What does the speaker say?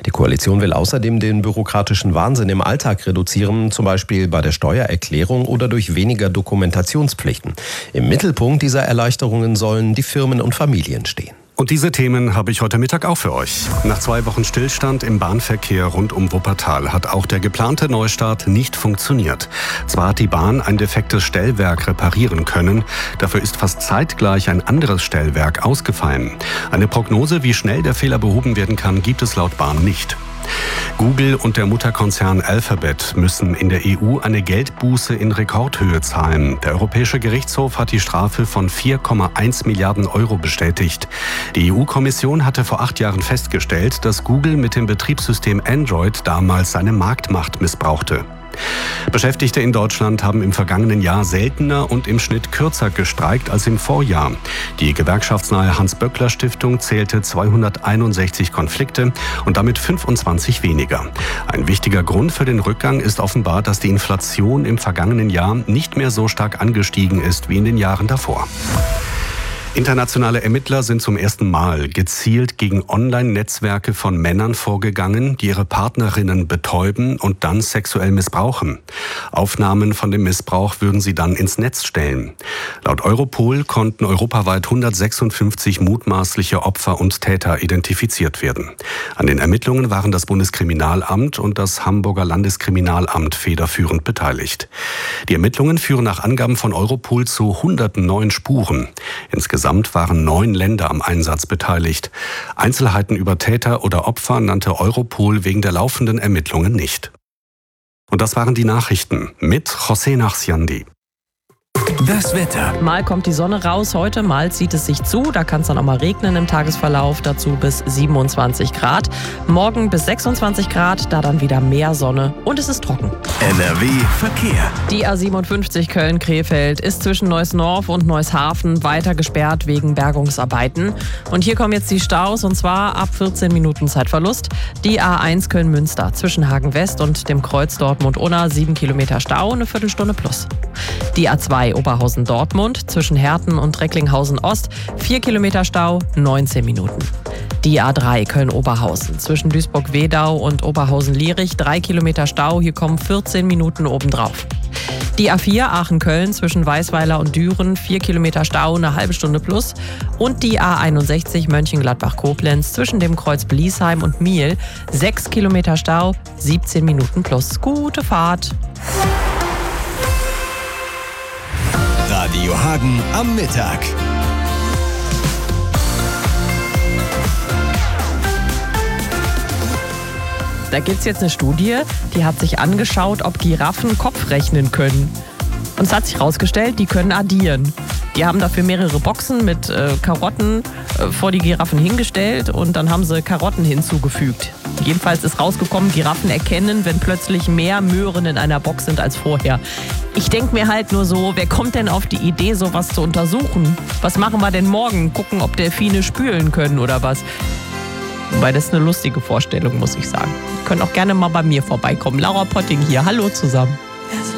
Die Koalition will außerdem den bürokratischen Wahnsinn im Alltag reduzieren, zum Beispiel bei der Steuererklärung oder durch weniger Dokumentationspflichten. Im Mittelpunkt dieser Erleichterungen sollen die Firmen und Familien stehen. Und diese Themen habe ich heute Mittag auch für euch. Nach 2 Wochen Stillstand im Bahnverkehr rund um Wuppertal hat auch der geplante Neustart nicht funktioniert. Zwar hat die Bahn ein defektes Stellwerk reparieren können, dafür ist fast zeitgleich ein anderes Stellwerk ausgefallen. Eine Prognose, wie schnell der Fehler behoben werden kann, gibt es laut Bahn nicht. Google und der Mutterkonzern Alphabet müssen in der EU eine Geldbuße in Rekordhöhe zahlen. Der Europäische Gerichtshof hat die Strafe von 4,1 Milliarden Euro bestätigt. Die EU-Kommission hatte vor 8 Jahren festgestellt, dass Google mit dem Betriebssystem Android damals seine Marktmacht missbrauchte. Beschäftigte in Deutschland haben im vergangenen Jahr seltener und im Schnitt kürzer gestreikt als im Vorjahr. Die gewerkschaftsnahe Hans-Böckler-Stiftung zählte 261 Konflikte und damit 25 weniger. Ein wichtiger Grund für den Rückgang ist offenbar, dass die Inflation im vergangenen Jahr nicht mehr so stark angestiegen ist wie in den Jahren davor. Internationale Ermittler sind zum ersten Mal gezielt gegen Online-Netzwerke von Männern vorgegangen, die ihre Partnerinnen betäuben und dann sexuell missbrauchen. Aufnahmen von dem Missbrauch würden sie dann ins Netz stellen. Laut Europol konnten europaweit 156 mutmaßliche Opfer und Täter identifiziert werden. An den Ermittlungen waren das Bundeskriminalamt und das Hamburger Landeskriminalamt federführend beteiligt. Die Ermittlungen führen nach Angaben von Europol zu hunderten neuen Spuren. Insgesamt waren 9 Länder am Einsatz beteiligt. Einzelheiten über Täter oder Opfer nannte Europol wegen der laufenden Ermittlungen nicht. Und das waren die Nachrichten mit José Nachsiandi. Das Wetter. Mal kommt die Sonne raus heute, mal zieht es sich zu. Da kann es dann auch mal regnen im Tagesverlauf. Dazu bis 27 Grad. Morgen bis 26 Grad, da dann wieder mehr Sonne und es ist trocken. NRW Verkehr. Die A57 Köln-Krefeld ist zwischen Neuss-Norf und Neushafen weiter gesperrt wegen Bergungsarbeiten. Und hier kommen jetzt die Staus und zwar ab 14 Minuten Zeitverlust. Die A1 Köln-Münster zwischen Hagen-West und dem Kreuz Dortmund-Unna 7 Kilometer Stau, eine Viertelstunde plus. Die A2 Oberhausen-Dortmund zwischen Herten und Recklinghausen-Ost 4 Kilometer Stau, 19 Minuten. Die A3 Köln-Oberhausen zwischen Duisburg-Wedau und Oberhausen-Lierich 3 Kilometer Stau, hier kommen 14 Minuten obendrauf. Die A4 Aachen-Köln zwischen Weißweiler und Düren 4 Kilometer Stau, eine halbe Stunde plus. Und die A61 Mönchengladbach-Koblenz zwischen dem Kreuz Bliesheim und Miel 6 Kilometer Stau, 17 Minuten plus. Gute Fahrt! Radio Hagen am Mittag. Da gibt es jetzt eine Studie, die hat sich angeschaut, ob Giraffen Kopf rechnen können. Und es hat sich herausgestellt, die können addieren. Die haben dafür mehrere Boxen mit Karotten vor die Giraffen hingestellt und dann haben sie Karotten hinzugefügt. Jedenfalls ist rausgekommen, Giraffen erkennen, wenn plötzlich mehr Möhren in einer Box sind als vorher. Ich denke mir halt nur so, wer kommt denn auf die Idee, sowas zu untersuchen? Was machen wir denn morgen? Gucken, ob Delfine spülen können oder was? Wobei, das ist eine lustige Vorstellung, muss ich sagen. Ihr könnt auch gerne mal bei mir vorbeikommen. Laura Potting hier, hallo zusammen.